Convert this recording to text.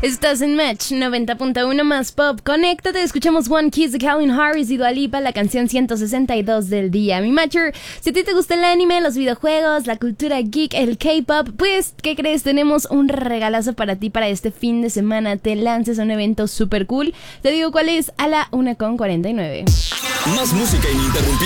Estás en Match 90.1 más pop. Conéctate, escuchamos One Kiss de Calvin Harris y Dua Lipa, la canción 162 del día. Mi Matcher, si a ti te gusta el anime, los videojuegos, la cultura geek, el K-pop, pues, ¿qué crees? Tenemos un regalazo para ti para este fin de semana. Te lances a un evento super cool. Te digo cuál es, a la 1:49. Más música ininterrumpida.